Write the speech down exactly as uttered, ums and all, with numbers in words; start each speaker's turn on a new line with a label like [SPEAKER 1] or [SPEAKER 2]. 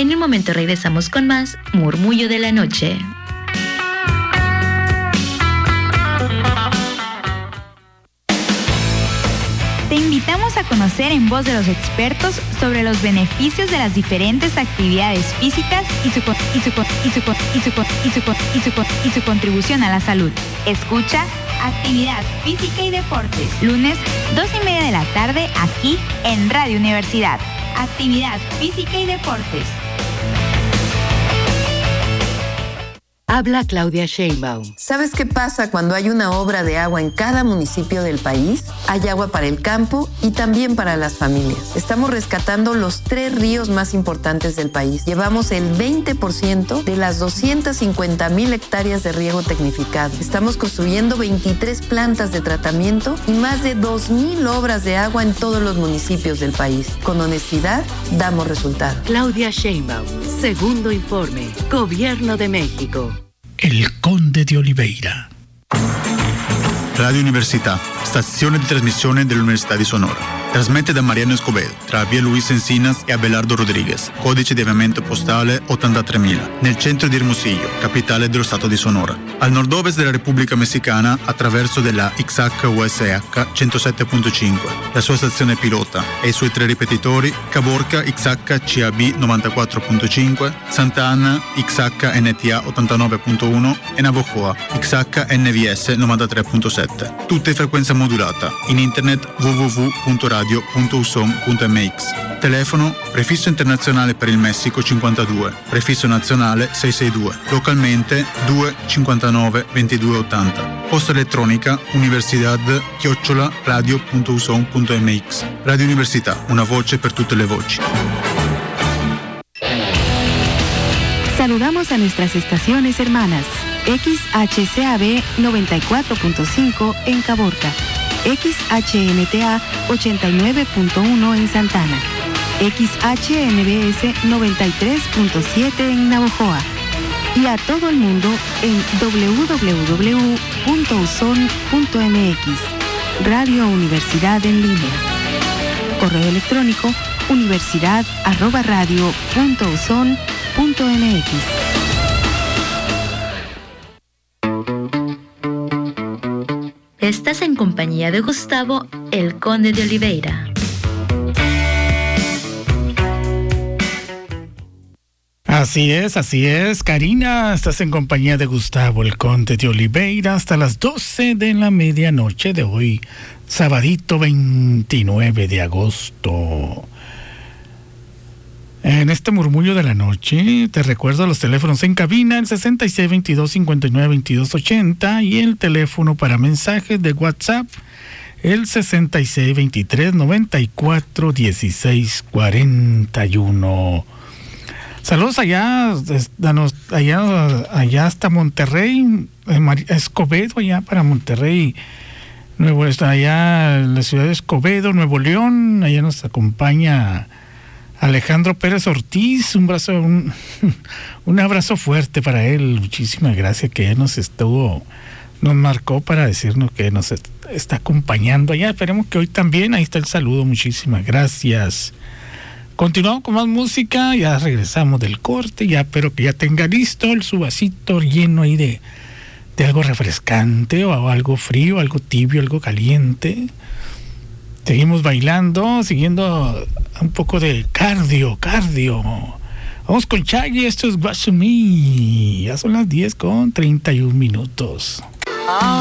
[SPEAKER 1] En un momento regresamos con más Murmullo de la Noche.
[SPEAKER 2] Te invitamos a conocer en voz de los expertos sobre los beneficios de las diferentes actividades físicas y su, y su, y su, y su, y su, y su, y su contribución a la salud. Escucha Actividad Física y Deportes, lunes, dos y media de la tarde, aquí en Radio Universidad. Actividad Física y Deportes.
[SPEAKER 3] Habla Claudia Sheinbaum.
[SPEAKER 4] ¿Sabes qué pasa cuando hay una obra de agua en cada municipio del país? Hay agua para el campo y también para las familias. Estamos rescatando los tres ríos más importantes del país. Llevamos el veinte por ciento de las doscientas cincuenta mil hectáreas de riego tecnificado. Estamos construyendo veintitrés plantas de tratamiento y más de dos mil obras de agua en todos los municipios del país. Con honestidad, damos resultados.
[SPEAKER 3] Claudia Sheinbaum, segundo informe, Gobierno de México.
[SPEAKER 5] El Conde de Oliveira.
[SPEAKER 6] Radio Università, stazione di trasmissione dell'Università di Sonora. Trasmette da Mariano Escobedo, tra via Luis Encinas e Abelardo Rodriguez, codice di avviamento postale ottantatremila, nel centro di Hermosillo, capitale dello stato di Sonora. Al nord-ovest della Repubblica Messicana, attraverso della X H U S H centosette virgola cinque, la sua stazione pilota e i suoi tre ripetitori, Caborca X H C A B novantaquattro virgola cinque, Santa Ana X H N T A ottantanove virgola uno e Navojoa X H N V S novantatré virgola sette. Tutte in frequenza modulata, in internet w w w punto radio punto u s o m punto m x. Telefono prefisso internazionale per il Messico cinquantadue, prefisso nazionale seicentosesantadue, localmente due cinquantanove ventidue ottanta. Posta elettronica universidad chiocciola radio punto u s o m punto m x. Radio Università, una voce per tutte le voci.
[SPEAKER 7] Saludamos a nuestras estaciones hermanas. X H C A B noventa y cuatro punto cinco en Caborca, X H N T A ochenta y nueve punto uno en Santana, X H N B S noventa y tres punto siete en Navojoa y a todo el mundo en w w w punto u s o n punto m x. Radio Universidad en línea. Correo electrónico universidad arroba radio punto u s o n punto m x.
[SPEAKER 1] Estás en compañía de Gustavo, el Conde de Oliveira.
[SPEAKER 5] Así es, así es. Karina, estás en compañía de Gustavo, el Conde de Oliveira, hasta las doce de la medianoche de hoy, sabadito veintinueve de agosto. En este murmullo de la noche, te recuerdo los teléfonos en cabina, el sesenta y seis veintidós cincuenta y nueve veintidós ochenta y el teléfono para mensajes de WhatsApp, el sesenta y seis veintitrés noventa y cuatro dieciséis cuarenta y uno. Saludos allá, allá, allá hasta Monterrey, Escobedo, allá para Monterrey, Nuevo, allá en la ciudad de Escobedo, Nuevo León, allá nos acompaña Alejandro Pérez Ortiz, un brazo, un, un abrazo fuerte para él. Muchísimas gracias que él nos estuvo, nos marcó para decirnos que nos est- está acompañando allá. Esperemos que hoy también, ahí está el saludo, muchísimas gracias. Continuamos con más música, ya regresamos del corte, ya espero que ya tenga listo el su vasito lleno ahí de, de algo refrescante o algo frío, algo tibio, algo caliente. Seguimos bailando, siguiendo un poco de cardio, cardio. Vamos con Chaggy, esto es Watch Me. Ya son las diez con treinta y un minutos.